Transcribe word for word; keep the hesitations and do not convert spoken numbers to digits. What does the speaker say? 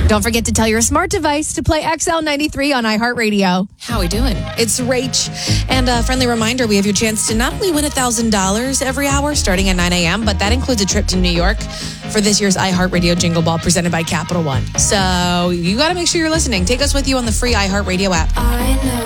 Don't forget to tell your smart device to play X L ninety-three on iHeartRadio. How we doing? It's Rach. And a friendly reminder, we have your chance to not only win one thousand dollars every hour starting at nine a.m., but that includes a trip to New York for this year's iHeartRadio Jingle Ball presented by Capital One. So you got to make sure you're listening. Take us with you on the free iHeartRadio app. I know.